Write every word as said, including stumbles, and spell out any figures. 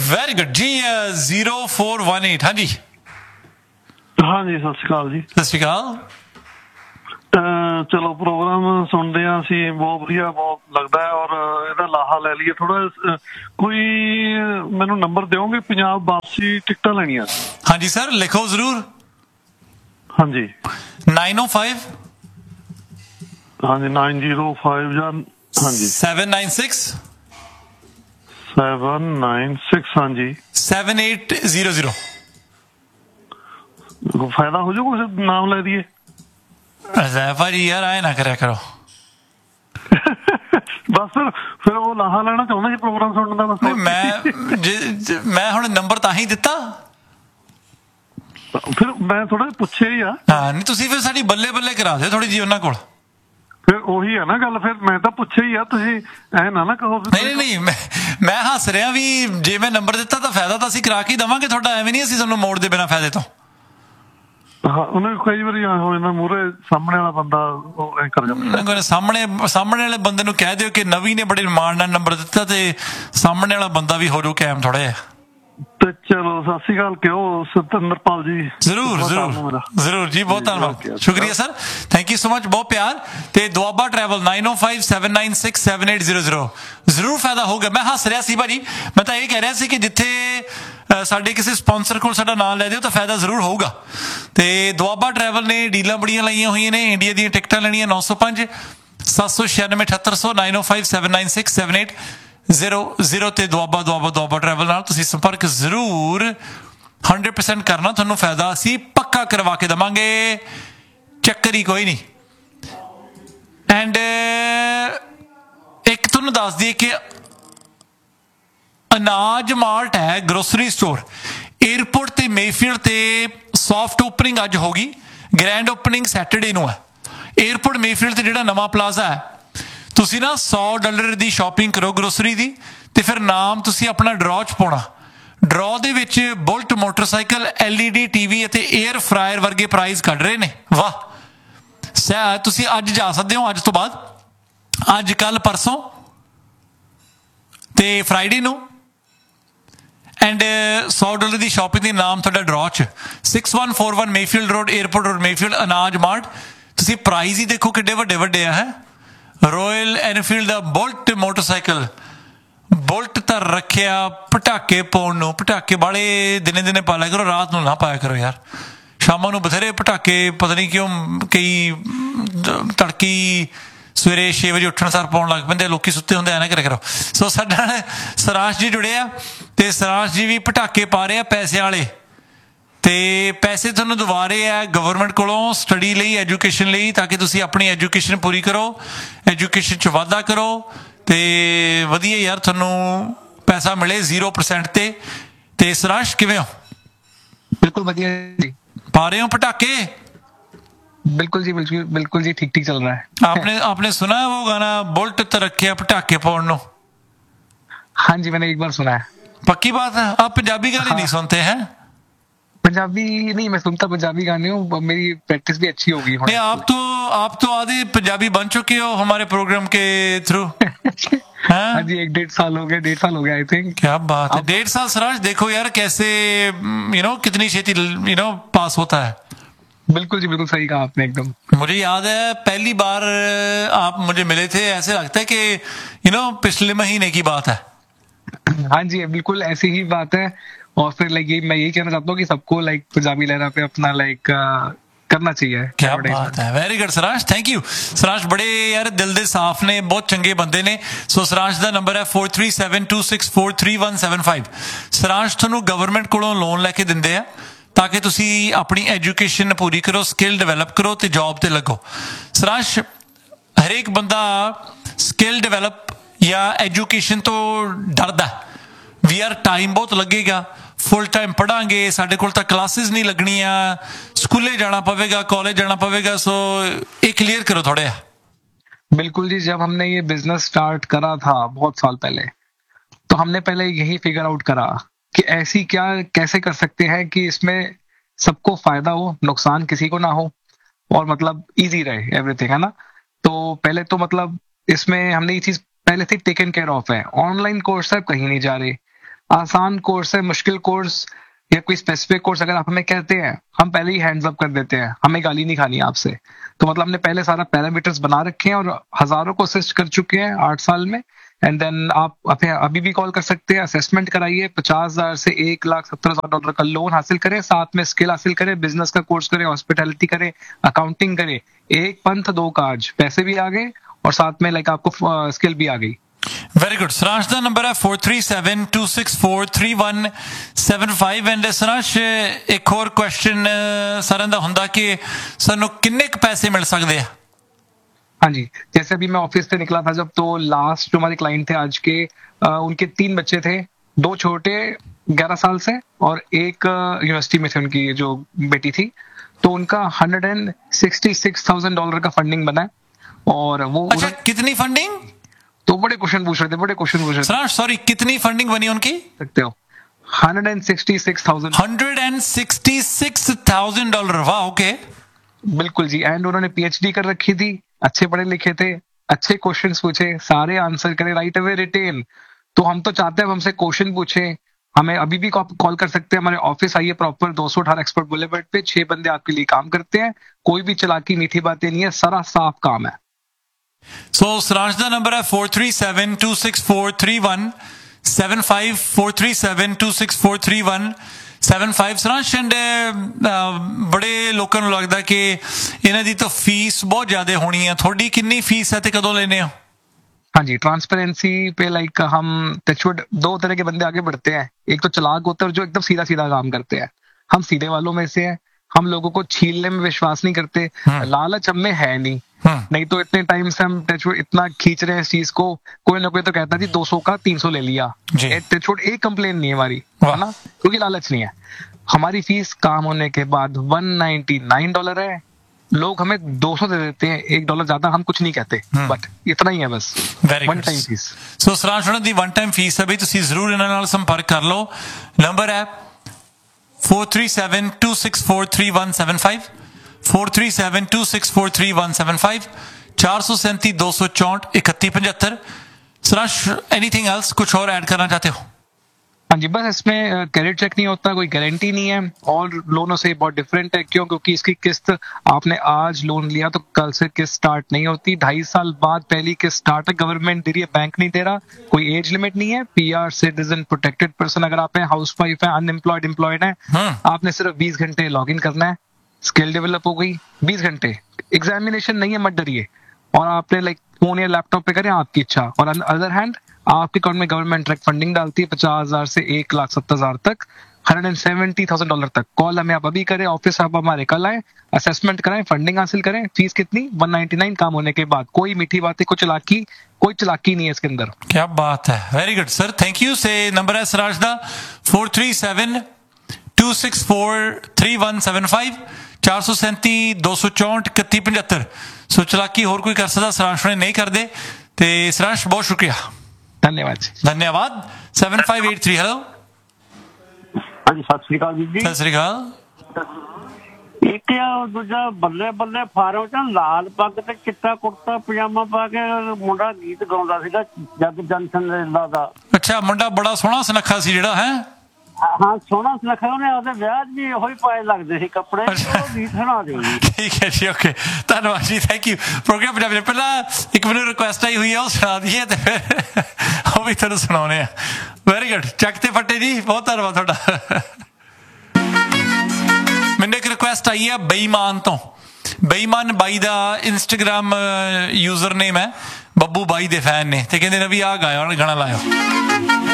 Very good ਜੀ। Zero four one eight ਹਾਂਜੀ ਹਾਂਜੀ ਸਤਿ ਸ਼੍ਰੀ ਅਕਾਲ ਜੀ। ਸਤਿ ਸ਼੍ਰੀ ਅਕਾਲ। ਚਲੋ ਪ੍ਰੋਗਰਾਮ ਸੁਣਦੇ ਹਾਂ ਅਸੀਂ, ਬਹੁਤ ਵਧੀਆ ਬਹੁਤ ਲੱਗਦਾ ਹੈ, ਔਰ ਇਹਦਾ ਲਾਹਾ ਲੈ ਲਈਏ ਥੋੜਾ। ਕੋਈ ਮੈਨੂੰ ਨੰਬਰ ਦਿਓਗੇ ਪੰਜਾਬ ਵਾਪਸੀ ਟਿਕਟਾਂ ਲੈਣੀਆਂ? ਹਾਂਜੀ ਸਰ ਲਿਖੋ ਜ਼ਰੂਰ। ਹਾਂਜੀ ਨਾਈਨ ਓ ਫਾਈਵ ਹਾਂਜੀ ਨਾਈਨ ਜ਼ੀਰੋ ਫਾਈਵ ਜਾਂ ਹਾਂਜੀ seven nine six seven nine six ਹਾਂਜੀ ਸੈਵਨ ਏਟ ਜ਼ੀਰੋ ਜ਼ੀਰੋ। ਫਾਇਦਾ ਹੋ ਜਾਊ ਕੁਛ ਨਾਮ ਲੈ ਦਈਏ? ਭਾਜੀ ਯਾਰ ਆਏ ਨਾ ਕਰਿਆ ਕਰੋ। ਬਸ ਫਿਰ ਉਹ ਲਾਹਾ ਲੈਣਾ ਚਾਹੁੰਦਾ ਸੀ ਪ੍ਰੋਗਰਾਮ ਸੁਣਨ ਦਾ। ਬਸ ਮੈਂ ਮੈਂ ਹੁਣ ਨੰਬਰ ਤਾਂ ਹੀ ਦਿੱਤਾ, ਫਿਰ ਮੈਂ ਥੋੜਾ ਜਿਹਾ ਪੁੱਛਿਆ ਹੀ ਆ। ਹਾਂ ਨਹੀਂ ਤੁਸੀਂ ਫਿਰ ਸਾਡੀ ਬੱਲੇ ਬੱਲੇ ਕਰਾ ਦਿਓ ਥੋੜੀ ਜਿਹੀ ਉਹਨਾਂ ਕੋਲ। ਫਿਰ ਉਹੀ ਹੈ ਨਾ ਗੱਲ, ਫਿਰ ਮੈਂ ਤਾਂ ਪੁੱਛਿਆ ਹੀ ਆ, ਤੁਸੀਂ ਐ ਨਾ ਨਾ ਕਹੋ। ਨਹੀਂ ਨਹੀਂ ਮੈਂ ਮੈਂ ਹੱਸ ਰਿਹਾ ਵੀ ਜੇ ਮੈਂ ਨੰਬਰ ਦਿੱਤਾ ਤਾਂ ਫਾਇਦਾ ਤਾਂ ਅਸੀਂ ਕਰਾ ਕੇ ਦੇਵਾਂਗੇ ਤੁਹਾਡਾ, ਐਵੇਂ ਨਹੀਂ ਅਸੀਂ ਤੁਹਾਨੂੰ ਮੋੜ ਦੇ ਬਿਨਾਂ ਫਾਇਦੇ ਤੋਂ। ਹਾਂ ਉਹਨੇ ਕਈ ਵਾਰੀ ਹੋ ਜਾਂਦਾ ਮੂਹਰੇ ਸਾਹਮਣੇ ਵਾਲਾ ਬੰਦਾ ਉਹ ਐ ਕਰ ਜਾਂਦਾ। ਸਾਹਮਣੇ ਸਾਹਮਣੇ ਵਾਲੇ ਬੰਦੇ ਨੂੰ ਕਹਿ ਦਿਓ ਕਿ ਨਵੀ ਨੇ ਬੜੇ ਮਾਣ ਨਾਲ ਨੰਬਰ ਦਿੱਤਾ ਤੇ ਸਾਹਮਣੇ ਵਾਲਾ ਬੰਦਾ ਵੀ ਹੋ ਜਾਊ ਕਾਇਮ ਥੋੜਾ ਜਿਹਾ। ਤੇ ਚਲੋ ਸਤਿ ਸ਼੍ਰੀ ਅਕਾਲ ਕਿਉਂ ਸਤਿੰਦਰਪਾਲ ਜੀ। ਜ਼ਰੂਰ ਜ਼ਰੂਰ ਜ਼ਰੂਰ ਜੀ, ਬਹੁਤ ਧੰਨਵਾਦ, ਸ਼ੁਕਰੀਆ sir, thank you so much, ਬਹੁਤ ਪਿਆਰ। ਤੇ ਦੁਆਬਾ ਟਰੈਵਲ ਨਾਈਨ ਓ five seven nine six seven eight zero zero ਜ਼ਰੂਰ ਫਾਇਦਾ ਹੋਊਗਾ। ਮੈਂ ਹੱਸ ਰਿਹਾ ਸੀ ਭਾਜੀ, ਮੈਂ ਤਾਂ ਇਹ ਕਹਿ ਰਿਹਾ ਸੀ ਕਿ ਜਿੱਥੇ ਸਾਡੇ ਕਿਸੇ ਸਪਾਂਸਰ ਕੋਲ ਸਾਡਾ ਨਾਂ ਲੈ ਦਿਓ ਤਾਂ ਫਾਇਦਾ ਜ਼ਰੂਰ ਹੋਊਗਾ। ਤੇ ਦੁਆਬਾ ਟਰੈਵਲ ਨੇ ਡੀਲਾਂ ਬੜੀਆਂ ਲਾਈਆਂ ਹੋਈਆਂ ਨੇ, ਇੰਡੀਆ ਦੀਆਂ ਟਿਕਟਾਂ ਲੈਣੀਆਂ ਨੌ ਸੌ ਪੰਜ ਸੱਤ ਸੌ ਛਿਆਨਵੇਂ ਅਠੱਤਰ ਸੌ ਨਾਈਨ ਓ five seven nine six seven eight zero zero ਤੇ ਦੁਆਬਾ ਦੁਆਬਾ ਦੁਆਬਾ ਟਰੈਵਲ ਨਾਲ ਤੁਸੀਂ ਸੰਪਰਕ ਜ਼ਰੂਰ ਹੰਡਰਡ ਪਰਸੈਂਟ ਕਰਨਾ, ਤੁਹਾਨੂੰ ਫਾਇਦਾ ਅਸੀਂ ਪੱਕਾ ਕਰਵਾ ਕੇ ਦੇਵਾਂਗੇ, ਚੱਕਰ ਹੀ ਕੋਈ ਨਹੀਂ। ਐਂਡ ਇੱਕ ਤੁਹਾਨੂੰ ਦੱਸ ਦਈਏ ਕਿ ਅਨਾਜ ਮਾਰਟ ਹੈ ਗਰੋਸਰੀ ਸਟੋਰ, ਏਅਰਪੋਰਟ ਤੇ ਮੇਫੀਲਡ ਤੇ ਸੌਫਟ ਓਪਨਿੰਗ ਅੱਜ ਹੋ ਗਈ, ਗ੍ਰੈਂਡ ਓਪਨਿੰਗ ਸੈਟਰਡੇ ਨੂੰ ਹੈ। ਏਅਰਪੋਰਟ ਮੇਫੀਲਡ ਤੇ ਜਿਹੜਾ ਨਵਾਂ ਪਲਾਜ਼ਾ ਹੈ, ਤੁਸੀਂ ਨਾ ਸੌ ਡਾਲਰ ਦੀ ਸ਼ਾਪਿੰਗ ਕਰੋ ਗਰੋਸਰੀ ਦੀ ਤੇ ਫਿਰ ਨਾਮ ਤੁਸੀਂ ਆਪਣਾ ਡਰਾਅ 'ਚ ਪਾਉਣਾ। ਡਰਾਅ ਦੇ ਵਿੱਚ bullet motorcycle, L E D T V ਅਤੇ ਏਅਰ ਫਰਾਇਰ ਵਰਗੇ ਪ੍ਰਾਈਜ਼ ਕੱਢ ਰਹੇ ਨੇ। ਵਾਹ, ਤੁਸੀਂ ਅੱਜ ਜਾ ਸਕਦੇ ਹੋ, ਅੱਜ ਤੋਂ ਬਾਅਦ, ਅੱਜ ਕੱਲ ਪਰਸੋਂ ਤੇ ਫਰਾਈਡੇ ਨੂੰ। ਐਂਡ ਸੌ ਡਾਲਰ ਦੀ ਸ਼ਾਪਿੰਗ ਦੇ ਨਾਮ ਤੁਹਾਡਾ ਡਰਾਅ 'ਚ। Six one four one Mayfield road, airport road Mayfield, ਅਨਾਜ ਮਾਰਟ। ਤੁਸੀਂ ਪ੍ਰਾਈਜ਼ ਹੀ ਦੇਖੋ ਕਿੱਡੇ ਵੱਡੇ ਵੱਡੇ ਆ। ਹੈ ਰੋਇਲ ਐਨਫੀਲਡ ਦਾ ਬੁਲਟ ਮੋਟਰਸਾਈਕਲ, ਬੁਲਟ ਤਾਂ ਰੱਖਿਆ ਪਟਾਕੇ ਪਾਉਣ ਨੂੰ। ਪਟਾਕੇ ਵਾਲੇ ਦਿਨੇ ਦਿਨੇ ਪਾ ਲਿਆ ਕਰੋ, ਰਾਤ ਨੂੰ ਨਾ ਪਾਇਆ ਕਰੋ ਯਾਰ। ਸ਼ਾਮਾਂ ਨੂੰ ਬਥੇਰੇ ਪਟਾਕੇ ਪਤਾ ਨਹੀਂ ਕਿਉਂ ਕਈ ਤੜਕੀ ਸਵੇਰੇ ਛੇ ਵਜੇ ਉੱਠਣ ਸਾਰ ਪਾਉਣ ਲੱਗ ਪੈਂਦੇ, ਲੋਕੀ ਸੁੱਤੇ ਹੁੰਦੇ, ਐ ਨਾ ਕਰਿਆ ਕਰੋ। ਸੋ ਸਾਡਾ ਸਰਾਸ਼ ਜੀ ਜੁੜੇ ਆ ਤੇ ਸਰਾਸ਼ ਜੀ ਵੀ ਪਟਾਕੇ ਪਾ ਰਹੇ ਆ ਪੈਸੇ ਵਾਲੇ, ਤੇ ਪੈਸੇ ਤੁਹਾਨੂੰ ਦਵਾ ਰਹੇ ਆ ਗਵਰਨਮੈਂਟ ਕੋਲੋਂ ਸਟੱਡੀ ਲਈ, ਐਜੂਕੇਸ਼ਨ ਲਈ, ਤਾਂ ਕਿ ਤੁਸੀਂ ਆਪਣੀ ਐਜੂਕੇਸ਼ਨ ਪੂਰੀ ਕਰੋ, ਐਜੂਕੇਸ਼ਨ 'ਚ ਵਾਧਾ ਕਰੋ ਤੇ ਵਧੀਆ ਯਾਰ ਤੁਹਾਨੂੰ ਪੈਸਾ ਮਿਲੇ ਜ਼ੀਰੋ ਪਰਸੈਂਟ ਤੇ। ਤੇ ਸਰਾਸ਼ ਕਿਵੇਂ ਹੋ? ਬਿਲਕੁਲ ਵਧੀਆ ਜੀ। ਪਾ ਰਹੇ ਹੋ ਪਟਾਕੇ? बिल्कुल जी बिल्कुल बिल्कुल जी, ठीक ठीक चल रहा है। आपने आपने सुना है वो गाना बुलट तो रखे पटाके फोड़नो? हाँ जी मैंने एक बार सुना है। पक्की बात है? आप पंजाबी गाने हाँ। नहीं सुनते हैं? पंजाबी नहीं मैं सुनता पंजाबी गाने हूँ, मेरी प्रैक्टिस भी अच्छी होगी। नहीं आप तो आप तो आधे पंजाबी बन चुके हो हमारे प्रोग्राम के थ्रू। हाँ जी, एक डेढ़ साल हो गया, डेढ़ साल हो गया आई थिंक। क्या बात है, डेढ़ साल सराज। देखो यार कैसे यू नो कितनी छेती यू नो पास होता है। बिल्कुल जी बिल्कुल सही कहा आपने एकदम। मुझे याद है पहली बार आप मुझे मिले थे, ऐसे लगता है कि यू नो पिछले महीने की बात है। हाँ जी बिल्कुल ऐसी ही बात है। और फिर लाइक ये मैं यही कहना चाहता हूँ कि सबको लाइक पंजाबी लहरा पे अपना लाइक करना चाहिए। क्या बात है, वेरी गुड सराश, थैंक यू सराश। बड़े यार दिल दे साफ ने, बहुत चंगे बंदे ने। सो सराश दा नंबर है four three seven two six four three one seven five. सराश ਤੁਹਾਨੂੰ ਗਵਰਨਮੈਂਟ ਕੋਲੋਂ ਲੋਨ ਲੈ ਕੇ ਦਿੰਦੇ ਆ ਤਾਂ ਕਿ ਤੁਸੀਂ ਆਪਣੀ ਐਜੂਕੇਸ਼ਨ ਪੂਰੀ ਕਰੋ, ਸਕਿੱਲ ਡਿਵੈਲਪ ਕਰੋ ਤੇ ਜੌਬ ਤੇ ਲੱਗੋ। ਸਰਾਸ਼ ਹਰੇਕ ਬੰਦਾ ਸਕਿੱਲ ਡਿਵੈਲਪ ਜਾਂ ਐਜੂਕੇਸ਼ਨ ਤੋਂ ਡਰਦਾ ਵੀ ਯਾਰ ਟਾਈਮ ਬਹੁਤ ਲੱਗੇਗਾ, ਫੁੱਲ ਟਾਈਮ ਪੜ੍ਹਾਂਗੇ, ਸਾਡੇ ਕੋਲ ਤਾਂ ਕਲਾਸਿਸ ਨਹੀਂ ਲੱਗਣੀਆਂ, ਸਕੂਲੇ ਜਾਣਾ ਪਵੇਗਾ, ਕਾਲਜ जाना पवेगा। सो ये क्लियर करो थोड़ा। बिल्कुल जी, जब हमने ये बिजनेस स्टार्ट करा था बहुत साल पहले, तो हमने पहले यही फिगर आउट करा कि ऐसी क्या कैसे कर सकते हैं कि इसमें सबको फायदा हो, नुकसान किसी को ना हो और मतलब इजी रहे एवरीथिंग, है ना। तो पहले तो मतलब इसमें हमने ये चीज पहले से टेकन केयर ऑफ है। ऑनलाइन कोर्स है, कहीं नहीं जा रहे। आसान कोर्स है, मुश्किल कोर्स या कोई स्पेसिफिक कोर्स अगर आप हमें कहते हैं, हम पहले ही हैंड्स अप कर देते हैं, हमें गाली नहीं खानी आपसे। तो मतलब हमने पहले सारा पैरामीटर्स बना रखे हैं और हजारों को असिस्ट कर चुके हैं आठ साल में। एंड देन आप अभी भी कॉल कर सकते हैं, असेसमेंट कराइए, पचास हजार से एक लाख सत्तर हजार डॉलर का लोन हासिल करें, साथ में स्किल हासिल करें, बिजनेस का कोर्स करें, हॉस्पिटैलिटी करें, अकाउंटिंग करें, एक पंथ दो काज, पैसे भी आ गए और साथ में लाइक आपको स्किल भी आ गई। Very good. सरांश का नंबर है four three seven to six four three one seven five. And Saransh एक और क्वेश्चन सारे का होंगे कि सानू किन्ने क पैसे मिल सकते हैं? हाँ जी, जैसे अभी मैं ऑफिस से निकला था जब, तो लास्ट जो हमारे क्लाइंट थे आज के, आ, उनके तीन बच्चे थे, दो छोटे ग्यारह साल से और एक यूनिवर्सिटी में थे उनकी जो बेटी थी। तो उनका hundred and sixty six thousand dollar का फंडिंग बना है। और वो अच्छा, कितनी फंडिंग? तो बड़े क्वेश्चन पूछ रहे थे, बड़े क्वेश्चन पूछ रहे थे। सॉरी, कितनी फंडिंग बनी उनकी? सकते हो hundred and sixty six thousand hundred and sixty six thousand dollar. वाह, ओके। बिल्कुल जी। एंड उन्होंने पीएचडी कर रखी थी, अच्छे पढ़े लिखे थे, अच्छे क्वेश्चंस पूछे, सारे आंसर करे राइट अवे रिटेन। तो हम तो चाहते हैं हमसे क्वेश्चन पूछे, हमें अभी भी कॉल कर सकते हैं, हमारे ऑफिस आइए, प्रॉपर दो सौ अठारह एक्सपर्ट बुलेवर्ड पे छह बंदे आपके लिए काम करते हैं, कोई भी चलाकी मीठी बातें नहीं है, सारा साफ काम है। सो सरांश का नंबर है four three seven to six four three one seven five, four three seven to six four three one seven five. Saransh and बड़े लोगों को लगता कि इन्हां दी तो फीस बहुत ज्यादा होनी है, थोड़ी कितनी फीस है ते कदों लेने हो? हाँ जी, ट्रांसपेरेंसी पे लाइक हम टचवुड दो तरह के बंदे आगे बढ़ते हैं। एक तो चालाक होता है जो एकदम सीधा सीधा काम करते हैं, हम सीधे वालों में से हैं। हम लोगों को छीलने में विश्वास नहीं करते, लालच हम में है नहीं। नहीं तो इतने टाइम से हम टचवुड इतना खींच रहे हैं इस चीज को, कोई ना कोई तो कहता जी दो सौ का तीन सौ ले लिया, टचवुड एक कंप्लेन नहीं है हमारी, है ना, क्योंकि लालच नहीं है। हमारी फीस काम होने के बाद वन नाइनटी नाइन डॉलर है। लोग हमें दो सौ दे देते हैं, एक डॉलर ज्यादा हम कुछ नहीं कहते, बट इतना ही है बस। One time fees. सो सरांश दी वन टाइम फीस है, भी तुसी जरूर इन्हां नाल संपर्क कर लो। नंबर है four three seven to six four three one seven five, four three seven to six four three one seven five, चार सौ सैंती दो सौ चौंठ इकतीस पचहत्तर। सरांश, एनीथिंग एल्स, कुछ और ऐड करना चाहते हो? हाँ जी, बस इसमें क्रेडिट चेक नहीं होता, कोई गारंटी नहीं है, और लोनों से बहुत डिफरेंट है। क्यों? क्योंकि इसकी किस्त आपने आज लोन लिया तो कल से किस्त स्टार्ट नहीं होती, ढाई साल बाद पहली किस्त स्टार्ट है, गवर्नमेंट दे रही है, बैंक नहीं दे रहा, कोई एज लिमिट नहीं है, पीआर सिटीजन प्रोटेक्टेड पर्सन अगर आप हैं, हाउस वाइफ है, अनएम्प्लॉयड एम्प्लॉयड है, आपने सिर्फ बीस घंटे लॉग इन करना है, स्किल डेवलप हो गई, बीस घंटे, एग्जामिनेशन नहीं है, मत डरिए, और आपने लाइक फोन या लैपटॉप पे करें, आपकी इच्छा। और अदर हैंड आपके अकाउंट में गवर्नमेंट ट्रैक फंडिंग डालती है पचास हजार से एक लाख सत्तर हजार तक, hundred and seventy thousand dollar तक। कॉल हमें आप अभी करें, ऑफिस आप हमारे कल आए, असेसमेंट कराएं, फंडिंग हासिल करें। फीस कितनी? वन नाइनटी नाइन काम होने के बाद। कोई मीठी बातें, कोई चलाकी, कोई चलाकी नहीं है इसके अंदर। क्या बात है, very good sir, thank you. से नंबर है सराज दा four three seven to six four three one seven five, चार सौ सैंती दो सौ चौंठ इकती पचहत्तर। सो चलाकी होर कोई कर सकता, सरांश ने नहीं कर दे। ते सरांश, बहुत शुक्रिया, धन्यवाद धन्यवाद। Seven five eight three. Hello, हाँ जी, सत श्री अकाल जी। सत श्री अकाल। एक दूजा बल्ले बल्ले फार्म च लाल पग ते चिट्टा कुर्ता पजामा पा के मुंडा गीत गाउंदा सीगा, जग जंक्शन दा। अच्छा, मुंडा बड़ा सोहना सुनखा सी जेड़ा है। हाँ, सोहना सुनखा, ਉਹਨੇ ਆਪਦੇ ਵਿਆਹ ਵੀ ਉਹੀ ਪਾਏ ਲੱਗਦੇ ਸੀ ਕੱਪੜੇ, ਉਹ ਗੀਤ ਸੁਣਾ ਦਿਓ ਜੀ। ठीक है जी, ओके, धन्यवाद जी, थैंक यू। प्रोग्राम पंजाबी पहला एक मैंने रिक्वेस्ट आई हुई है, वो सुना दी है, तो फिर वो भी तुहानू सुनाने हैं। वेरी गुड, चक ते फटे जी, बहुत धन्यवाद तुहाडा। मैंने एक रिक्वेस्ट आई है बेईमान तो, बेईमान बाई का इंस्टाग्राम यूजर नेम है, बब्बू बाई दे फैन ने, ते कहंदे ने भी आ गाया गाना लायो।